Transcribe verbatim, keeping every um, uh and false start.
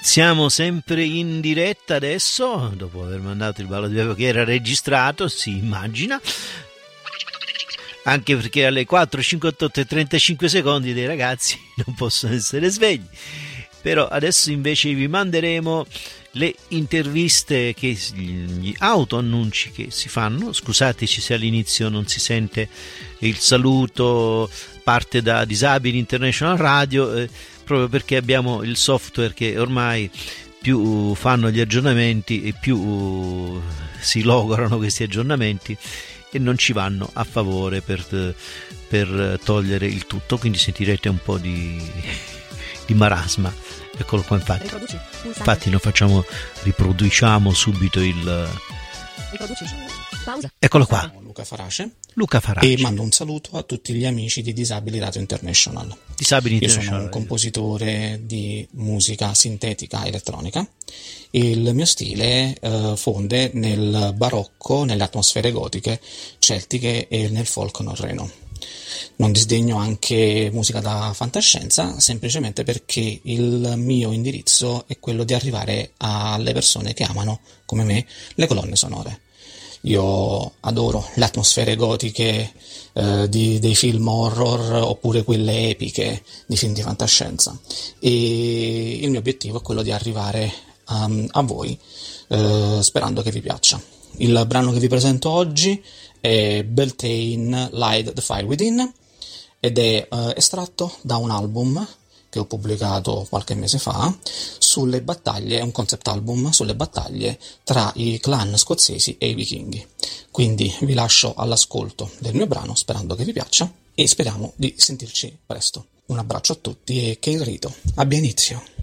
Siamo sempre in diretta adesso, dopo aver mandato il ballo di Beppo che era registrato, si immagina, anche perché alle quattro e cinquantotto e trentacinque secondi dei ragazzi non possono essere svegli. Però adesso invece vi manderemo le interviste, che gli autoannunci che si fanno. Scusateci se all'inizio non si sente il saluto, parte da Disabili International Radio, eh, proprio perché abbiamo il software che ormai più fanno gli aggiornamenti e più si logorano questi aggiornamenti e non ci vanno a favore per, per togliere il tutto, quindi sentirete un po' di, di marasma. Eccolo qua, infatti infatti noi facciamo, riproduciamo subito il pausa. Eccolo qua, Luca Farace. Luca Farace. E mando un saluto a tutti gli amici di Disabili Radio International. Disabili Io International sono un compositore di musica sintetica elettronica. Il mio stile eh, fonde nel barocco, nelle atmosfere gotiche, celtiche e nel folk norreno. Non disdegno anche musica da fantascienza, semplicemente perché il mio indirizzo è quello di arrivare alle persone che amano, come me, le colonne sonore. Io adoro le atmosfere gotiche eh, di, dei film horror oppure quelle epiche di film di fantascienza, e il mio obiettivo è quello di arrivare um, a voi eh, sperando che vi piaccia. Il brano che vi presento oggi è Beltane Light the Fire Within ed è uh, estratto da un album che ho pubblicato qualche mese fa sulle battaglie, è un concept album sulle battaglie tra i clan scozzesi e i vichinghi. Quindi vi lascio all'ascolto del mio brano sperando che vi piaccia e speriamo di sentirci presto. Un abbraccio a tutti e che il rito abbia inizio.